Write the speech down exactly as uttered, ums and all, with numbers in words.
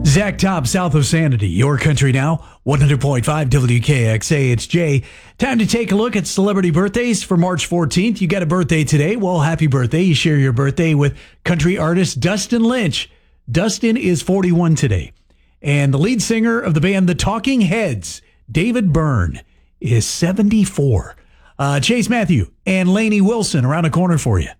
Zach Top, south of Sanity, your country now, one hundred point five W K X A. It's Jay. Time to take a look at celebrity birthdays for March fourteenth. You got a birthday today. Well, happy birthday. You share your birthday with country artist Dustin Lynch. Dustin is forty-one today. And the lead singer of the band The Talking Heads, David Byrne, is seventy-four. Uh, Chase Matthew and Lainey Wilson around the corner for you.